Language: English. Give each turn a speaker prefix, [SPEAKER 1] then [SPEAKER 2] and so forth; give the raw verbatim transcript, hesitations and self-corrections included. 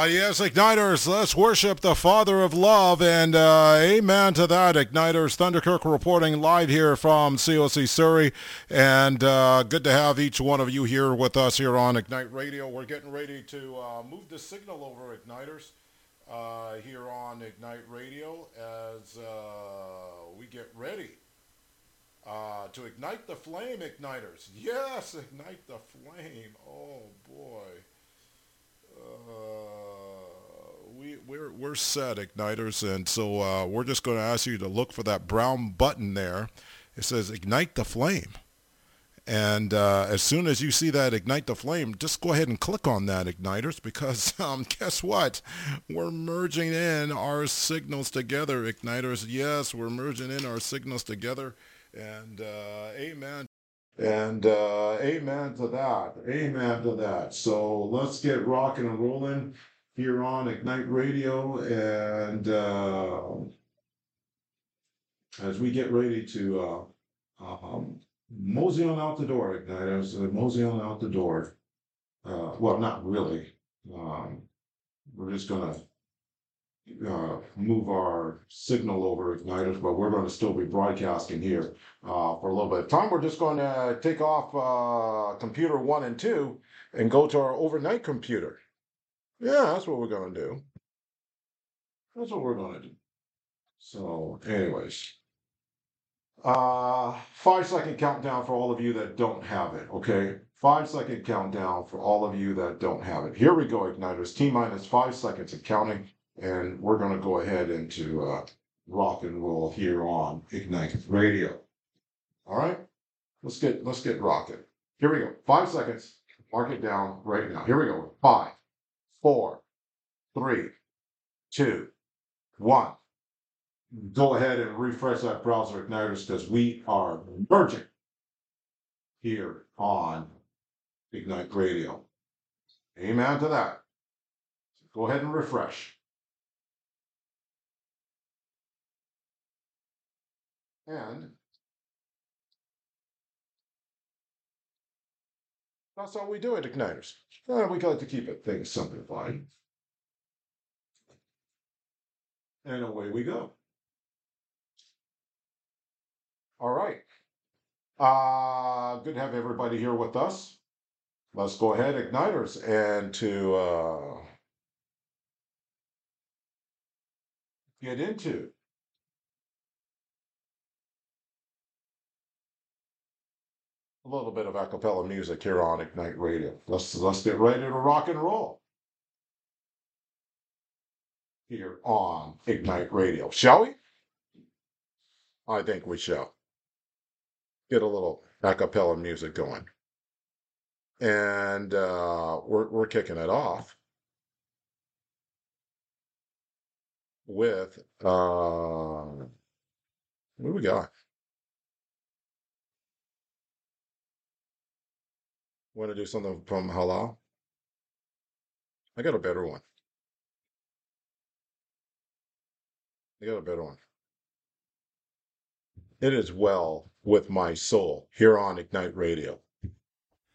[SPEAKER 1] yes, Igniters, let's worship the Father of Love, and uh, amen to that, Igniters. Thunderkirk reporting live here from C O C Surrey, and uh, good to have each one of you here with us here on Ignite Radio. We're getting ready to uh, move the signal over, Igniters, uh, here on Ignite Radio as uh, we get ready uh, to ignite the flame, Igniters. Yes, ignite the flame. Oh, boy. Uh, we we're we're set, Igniters, and so uh, we're just going to ask you to look for that brown button there. It says ignite the flame, and uh, as soon as you see that ignite the flame, just go ahead and click on that, Igniters, because um, guess what? We're merging in our signals together, Igniters. Yes, we're merging in our signals together, and uh, amen. And uh, amen to that. Amen to that. So let's get rocking and rolling here on Ignite Radio. And uh, as we get ready to uh, um, mosey on out the door, Igniters, uh, mosey on out the door. Uh, well, not really. Um, we're just going to uh, move our signal over Igniters, but we're going to still be broadcasting here uh, for a little bit of time. We're just going to take off uh, computer one and two and go to our overnight computer. Yeah, that's what we're going to do. That's what we're going to do. So, anyways, uh, five second countdown for all of you that don't have it. Okay, five second countdown for all of you that don't have it. Here we go, Igniters. T minus five seconds of counting. And we're going to go ahead into uh, rock and roll here on Ignite Radio. All right, let's get let's get rocking. Here we go. Five seconds. Mark it down right now. Here we go. Five, four, three, two, one. Go ahead and refresh that browser, Igniters, because we are merging here on Ignite Radio. Amen to that. Go ahead and refresh. And that's how we do it, Igniters. Uh, we like to keep it things simplified. And away we go. All right. Uh, good to have everybody here with us. Let's go ahead, Igniters, and to uh, get into a little bit of a cappella music here on Ignite Radio. Let's let's get ready to rock and roll here on Ignite Radio, shall we? I think we shall. Get a little a cappella music going, and uh, we're we're kicking it off with uh, what do we got? Want to do something from Halal? I got a better one. I got a better one. It is well with my soul here on Ignite Radio.